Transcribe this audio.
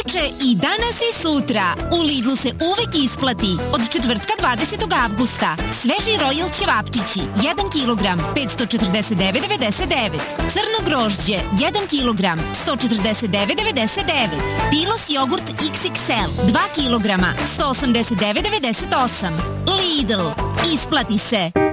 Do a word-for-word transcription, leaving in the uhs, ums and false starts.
juče i danas i sutra. U Lidlu se uvek isplati. Od četvrtka dvadesetog avgusta. Sveži Royal ćevapčići, jedan kilogram, petsto četrdeset devet devedeset devet. Crno grožđe, jedan kilogram, sto četrdeset devet devedeset devet. Pilos jogurt iks iks el, dva kilograma, sto osamdeset devet devedeset osam. Lidl, isplati se.